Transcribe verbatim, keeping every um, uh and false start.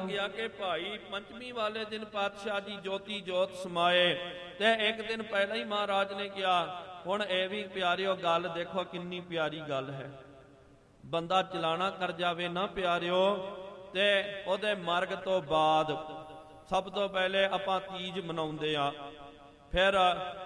ਗਿਆ ਕਿ ਭਾਈ ਪੰਚਮੀ ਵਾਲੇ ਦਿਨ ਪਾਤਸ਼ਾਹ ਦੀ ਜੋਤੀ ਜੋਤ ਸਮਾਏ। ਤੇ ਇੱਕ ਦਿਨ ਪਹਿਲਾਂ ਹੀ ਮਹਾਰਾਜ ਨੇ ਕਿਹਾ। ਹੁਣ ਇਹ ਵੀ ਪਿਆਰਿਓ ਗੱਲ ਦੇਖੋ ਕਿੰਨੀ ਪਿਆਰੀ ਗੱਲ ਹੈ। ਬੰਦਾ ਚਲਾਣਾ ਕਰ ਜਾਵੇ ਨਾ ਪਿਆਰਿਓ, ਤੇ ਉਹਦੇ ਮਰਗ ਤੋਂ ਬਾਅਦ ਸਭ ਤੋਂ ਪਹਿਲੇ ਆਪਾਂ ਤੀਜ ਮਨਾਉਂਦੇ ਆ, ਫਿਰ